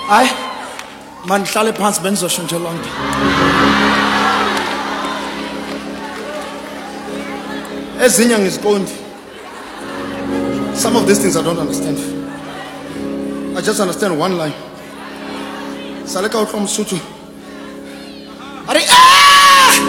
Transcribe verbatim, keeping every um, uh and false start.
Hayi manihlale phansi benizoshintsha lonke. Ezinye ngiziqondi. Some of these things I don't understand. I just understand one line. Saleka from Sutu.